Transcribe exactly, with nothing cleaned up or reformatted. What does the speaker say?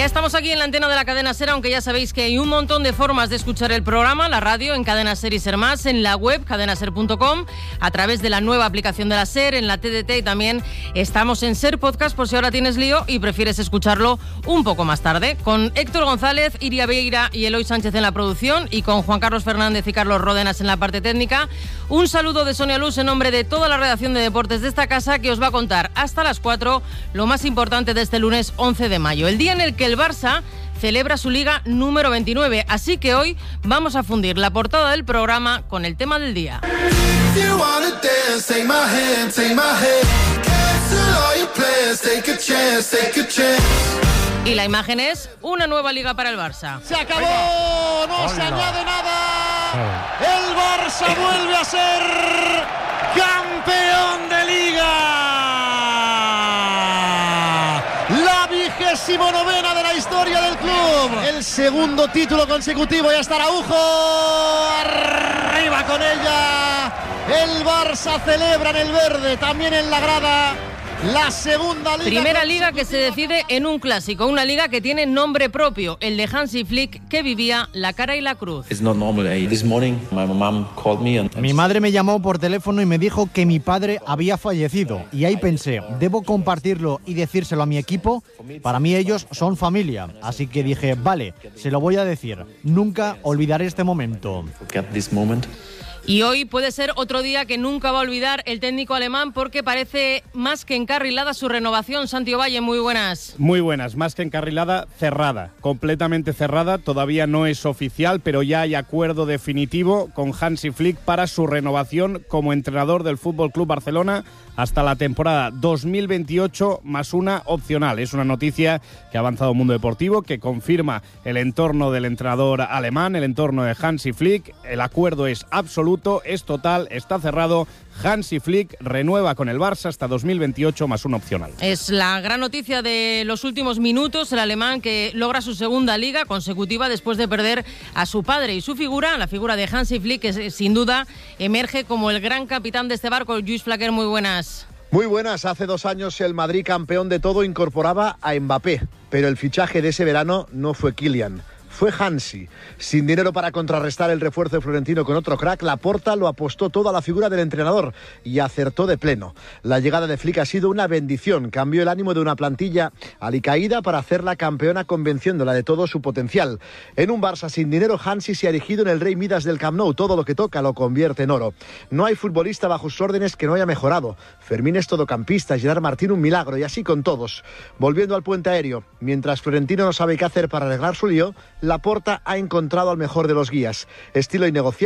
Ya estamos aquí en la antena de la cadena SER, aunque ya sabéis que hay un montón de formas de escuchar el programa, la radio, en Cadena SER y SER Más, en la web cadena ser punto com, a través de la nueva aplicación de la SER, en la T D T, y también estamos en SER Podcast por si ahora tienes lío y prefieres escucharlo un poco más tarde, con Héctor González, Iria Vieira y Eloy Sánchez en la producción, y con Juan Carlos Fernández y Carlos Ródenas en la parte técnica. Un saludo de Sonia Luz en nombre de toda la redacción de deportes de esta casa, que os va a contar hasta las cuatro lo más importante de este lunes once de mayo, el día en el que el Barça celebra su liga número veintinueve, así que hoy vamos a fundir la portada del programa con el tema del día. Y la imagen es una nueva liga para el Barça. Se acabó, no se añade nada. El Barça vuelve a ser campeón de liga. La vigésimo novena de la historia del club. El segundo título consecutivo. Ya está Araujo. Arriba con ella. El Barça celebra en el verde, también en la grada. La segunda liga. Primera liga que se decide en un clásico, una liga que tiene nombre propio, el de Hansi Flick, que vivía la cara y la cruz. Mi madre me llamó por teléfono y me dijo que mi padre había fallecido. Y ahí pensé, ¿debo compartirlo y decírselo a mi equipo? Para mí ellos son familia. Así que dije, vale, se lo voy a decir. Nunca olvidaré este momento. Y hoy puede ser otro día que nunca va a olvidar el técnico alemán, porque parece más que encarrilada su renovación. Santi Ovalle, muy buenas. Muy buenas, más que encarrilada, cerrada, completamente cerrada. Todavía no es oficial, pero ya hay acuerdo definitivo con Hansi Flick para su renovación como entrenador del F C Barcelona hasta la temporada dos mil veintiocho, más una opcional. Es una noticia que ha avanzado Mundo Deportivo, que confirma el entorno del entrenador alemán, el entorno de Hansi Flick. El acuerdo es absoluto, es total, está cerrado. Hansi Flick renueva con el Barça hasta dos mil veintiocho, más una opcional. Es la gran noticia de los últimos minutos, el alemán que logra su segunda liga consecutiva después de perder a su padre, y su figura, la figura de Hansi Flick, que sin duda emerge como el gran capitán de este barco. Lluís Flaquer, muy buenas. Muy buenas. Hace dos años el Madrid, campeón de todo, incorporaba a Mbappé, pero el fichaje de ese verano no fue Kylian. Fue Hansi. Sin dinero para contrarrestar el refuerzo de Florentino con otro crack, Laporta lo apostó todo a la figura del entrenador y acertó de pleno. La llegada de Flick ha sido una bendición. Cambió el ánimo de una plantilla alicaída para hacerla campeona, convenciéndola de todo su potencial. En un Barça sin dinero, Hansi se ha erigido en el rey Midas del Camp Nou. Todo lo que toca lo convierte en oro. No hay futbolista bajo sus órdenes que no haya mejorado. Fermín es todocampista, Gerard Martín un milagro, y así con todos. Volviendo al puente aéreo, mientras Florentino no sabe qué hacer para arreglar su lío, Laporta ha encontrado al mejor de los guías. Estilo innegociable.